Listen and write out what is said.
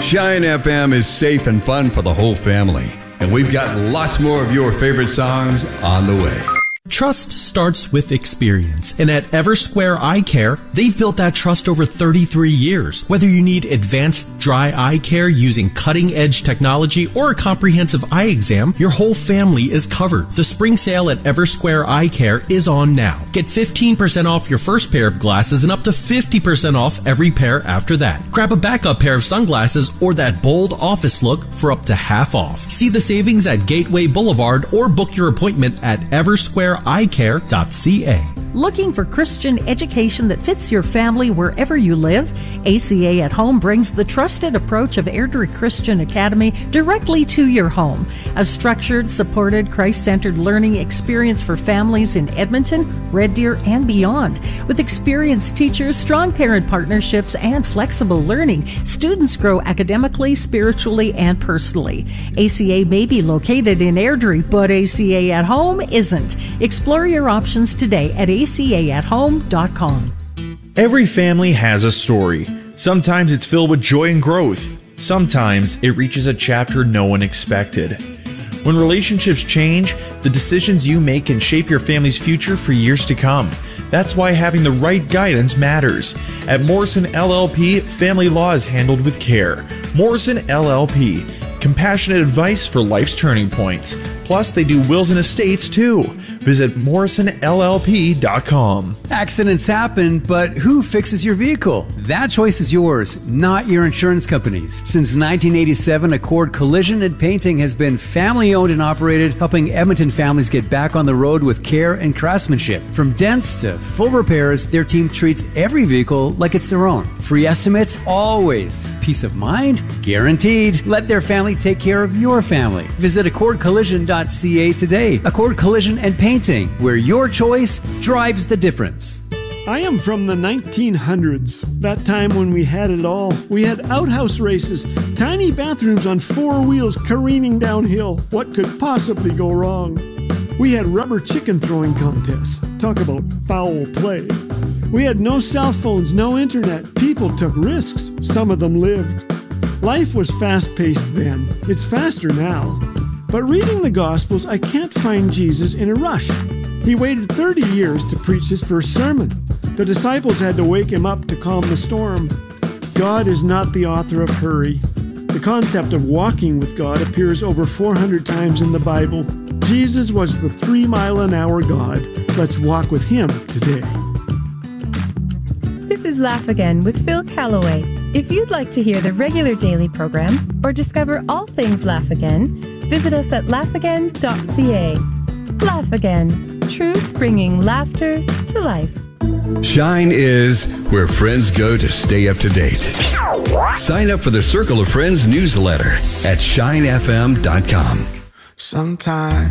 Shine FM is safe and fun for the whole family. And we've got lots more of your favorite songs on the way. Trust starts with experience, and at Eversquare Eye Care, they've built that trust over 33 years. Whether you need advanced dry eye care using cutting-edge technology or a comprehensive eye exam, your whole family is covered. The spring sale at Eversquare Eye Care is on now. Get 15% off your first pair of glasses and up to 50% off every pair after that. Grab a backup pair of sunglasses or that bold office look for up to half off. See the savings at Gateway Boulevard or book your appointment at eversquareeyecare.ca. Looking for Christian education that fits your family wherever you live? ACA at Home brings the trusted approach of Airdrie Christian Academy directly to your home. A structured, supported, Christ-centered learning experience for families in Edmonton, Red Deer, and beyond. With experienced teachers, strong parent partnerships, and flexible learning, students grow academically, spiritually, and personally. ACA may be located in Airdrie, but ACA at Home isn't. Explore your options today at acaathome.com. Every family has a story. Sometimes it's filled with joy and growth. Sometimes it reaches a chapter no one expected. When relationships change, the decisions you make can shape your family's future for years to come. That's why having the right guidance matters. At Morrison LLP, family law is handled with care. Morrison LLP, compassionate advice for life's turning points. Plus, they do wills and estates too. Visit morrisonllp.com. Accidents happen, but who fixes your vehicle? That choice is yours, not your insurance company's. Since 1987, Accord Collision and Painting has been family-owned and operated, helping Edmonton families get back on the road with care and craftsmanship. From dents to full repairs, their team treats every vehicle like it's their own. Free estimates, always. Peace of mind, guaranteed. Let their family take care of your family. Visit accordcollision.ca today. Accord Collision and Painting, where your choice drives the difference. I am from the 1900s, that time when we had it all. We had outhouse races, tiny bathrooms on four wheels careening downhill. What could possibly go wrong? We had rubber chicken throwing contests. Talk about foul play. We had no cell phones, no internet. People took risks. Some of them lived. Life was fast-paced then. It's faster now. But reading the Gospels, I can't find Jesus in a rush. He waited 30 years to preach his first sermon. The disciples had to wake him up to calm the storm. God is not the author of hurry. The concept of walking with God appears over 400 times in the Bible. Jesus was the 3-mile-an-hour God. Let's walk with him today. This is Laugh Again with Phil Callaway. If you'd like to hear the regular daily program or discover all things Laugh Again, visit us at laughagain.ca. Laugh Again, truth bringing laughter to life. Shine is where friends go to stay up to date. Sign up for the Circle of Friends newsletter at shinefm.com. Sometimes